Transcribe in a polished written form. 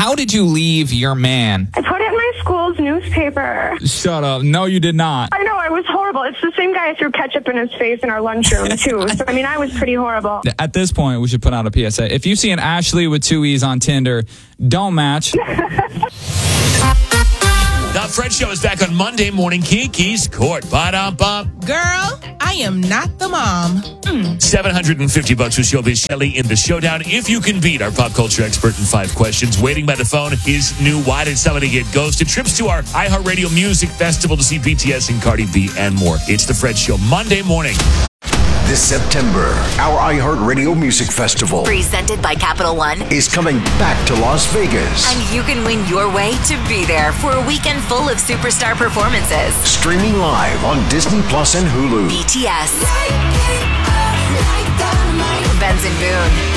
how did you leave your man? I put it in my school's newspaper. Shut up. No, you did not. I know, I was horrible. It's the same guy who threw ketchup in his face in our lunchroom, too. So, I was pretty horrible. At this point, we should put out a PSA. If you see an Ashley with 2 E's on Tinder, don't match. The Fred Show is back on Monday morning. Kiki's Court. Ba-dum-bum. Girl, I am not the mom. $750 with Showbiz Shelly in the showdown. If you can beat our pop culture expert in 5 questions, waiting by the phone is new Why Did Somebody Get Ghosted? Trips to our iHeartRadio Music Festival to see BTS and Cardi B and more. It's the Fred Show, Monday morning. This September, our iHeartRadio Music Festival, presented by Capital One, is coming back to Las Vegas. And you can win your way to be there for a weekend full of superstar performances. Streaming live on Disney Plus and Hulu. BTS, Benson Boone,